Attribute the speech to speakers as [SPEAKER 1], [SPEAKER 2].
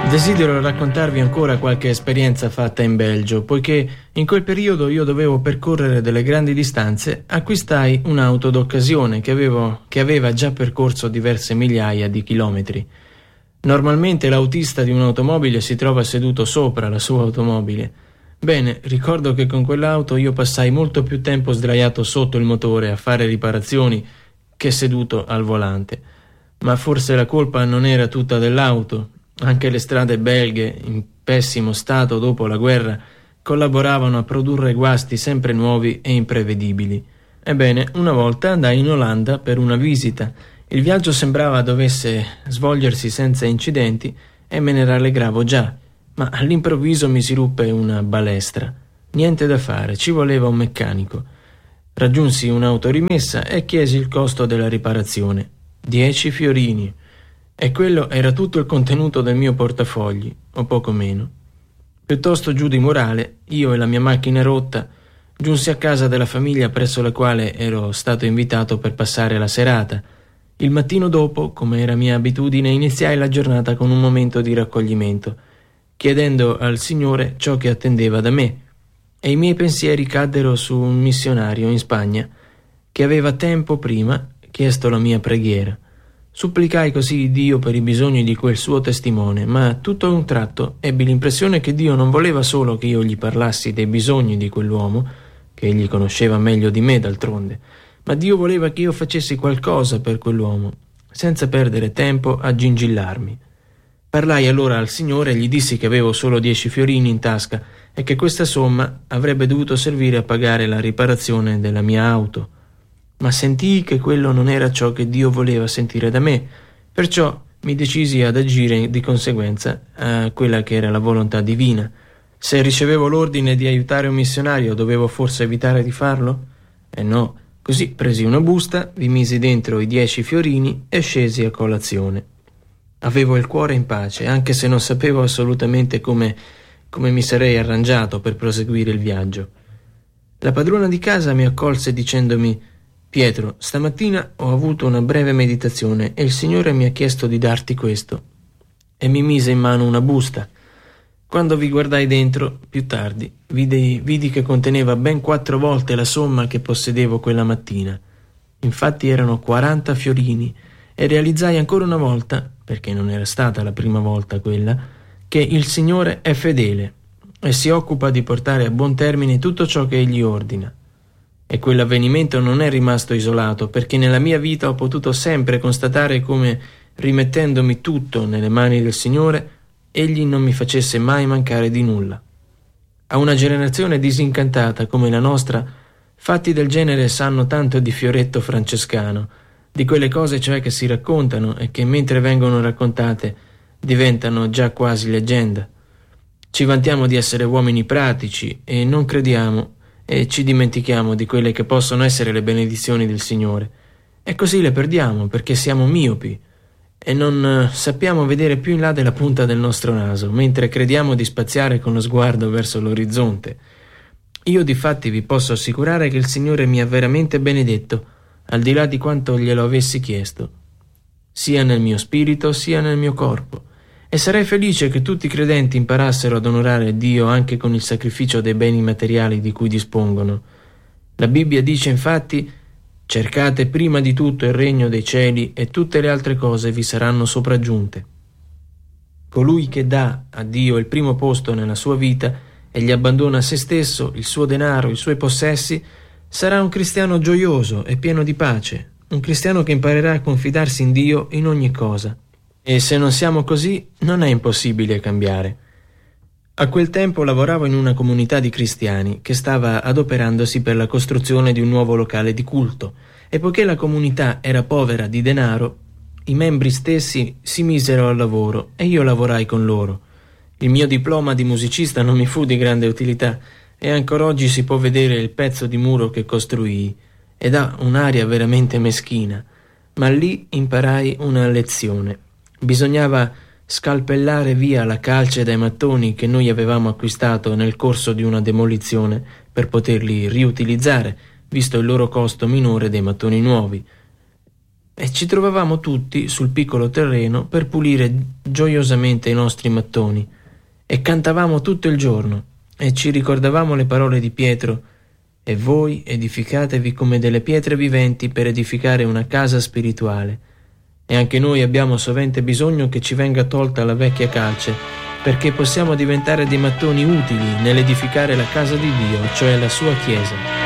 [SPEAKER 1] Desidero raccontarvi ancora qualche esperienza fatta in Belgio, poiché in quel periodo io dovevo percorrere delle grandi distanze. Acquistai un'auto d'occasione che aveva già percorso diverse migliaia di chilometri. Normalmente l'autista di un'automobile si trova seduto sopra la sua automobile. Bene, ricordo che con quell'auto io passai molto più tempo sdraiato sotto il motore a fare riparazioni che seduto al volante. Ma forse la colpa non era tutta dell'auto. Anche le strade belghe, in pessimo stato dopo la guerra, collaboravano a produrre guasti sempre nuovi e imprevedibili. Ebbene, una volta andai in Olanda per una visita. Il viaggio sembrava dovesse svolgersi senza incidenti e me ne rallegravo già, ma all'improvviso mi si ruppe una balestra. Niente da fare, ci voleva un meccanico. Raggiunsi un'autorimessa e chiesi il costo della riparazione. 10 fiorini. E quello era tutto il contenuto del mio portafogli, o poco meno. Piuttosto giù di morale, io e la mia macchina rotta, giunsi a casa della famiglia presso la quale ero stato invitato per passare la serata. Il mattino dopo, come era mia abitudine, iniziai la giornata con un momento di raccoglimento, chiedendo al Signore ciò che attendeva da me, e i miei pensieri caddero su un missionario in Spagna che aveva tempo prima chiesto la mia preghiera. Supplicai così Dio per i bisogni di quel suo testimone, ma tutto a un tratto ebbi l'impressione che Dio non voleva solo che io gli parlassi dei bisogni di quell'uomo, che egli conosceva meglio di me d'altronde, ma Dio voleva che io facessi qualcosa per quell'uomo, senza perdere tempo a gingillarmi. Parlai allora al Signore e gli dissi che avevo solo 10 fiorini in tasca e che questa somma avrebbe dovuto servire a pagare la riparazione della mia auto. Ma sentii che quello non era ciò che Dio voleva sentire da me, perciò mi decisi ad agire di conseguenza a quella che era la volontà divina. Se ricevevo l'ordine di aiutare un missionario, dovevo forse evitare di farlo? No, così presi una busta, vi misi dentro i 10 fiorini e scesi a colazione. Avevo il cuore in pace, anche se non sapevo assolutamente come mi sarei arrangiato per proseguire il viaggio. La padrona di casa mi accolse dicendomi: «Pietro, stamattina ho avuto una breve meditazione e il Signore mi ha chiesto di darti questo». E mi mise in mano una busta. Quando vi guardai dentro, più tardi, vidi che conteneva ben 4 volte la somma che possedevo quella mattina. Infatti erano 40 fiorini e realizzai ancora una volta, perché non era stata la prima volta quella, che il Signore è fedele e si occupa di portare a buon termine tutto ciò che Egli ordina. E quell'avvenimento non è rimasto isolato, perché nella mia vita ho potuto sempre constatare come, rimettendomi tutto nelle mani del Signore, Egli non mi facesse mai mancare di nulla. A una generazione disincantata come la nostra, fatti del genere sanno tanto di fioretto francescano, di quelle cose cioè che si raccontano e che mentre vengono raccontate diventano già quasi leggenda. Ci vantiamo di essere uomini pratici e non crediamo e ci dimentichiamo di quelle che possono essere le benedizioni del Signore. E così le perdiamo perché siamo miopi e non sappiamo vedere più in là della punta del nostro naso, mentre crediamo di spaziare con lo sguardo verso l'orizzonte. Io difatti vi posso assicurare che il Signore mi ha veramente benedetto, al di là di quanto glielo avessi chiesto, sia nel mio spirito sia nel mio corpo. E sarei felice che tutti i credenti imparassero ad onorare Dio anche con il sacrificio dei beni materiali di cui dispongono. La Bibbia dice infatti: «Cercate prima di tutto il regno dei cieli e tutte le altre cose vi saranno sopraggiunte». Colui che dà a Dio il primo posto nella sua vita e gli abbandona se stesso, il suo denaro, i suoi possessi, sarà un cristiano gioioso e pieno di pace, un cristiano che imparerà a confidarsi in Dio in ogni cosa. E se non siamo così, non è impossibile cambiare. A quel tempo lavoravo in una comunità di cristiani che stava adoperandosi per la costruzione di un nuovo locale di culto, e poiché la comunità era povera di denaro, i membri stessi si misero al lavoro e io lavorai con loro. Il mio diploma di musicista non mi fu di grande utilità e ancora oggi si può vedere il pezzo di muro che costruii ed ha un'aria veramente meschina, ma lì imparai una lezione. Bisognava scalpellare via la calce dai mattoni che noi avevamo acquistato nel corso di una demolizione per poterli riutilizzare, visto il loro costo minore dei mattoni nuovi. e ci trovavamo tutti sul piccolo terreno per pulire gioiosamente i nostri mattoni e cantavamo tutto il giorno e ci ricordavamo le parole di Pietro: e voi edificatevi come delle pietre viventi per edificare una casa spirituale. E anche noi abbiamo sovente bisogno che ci venga tolta la vecchia calce, perché possiamo diventare dei mattoni utili nell'edificare la casa di Dio, cioè la sua Chiesa.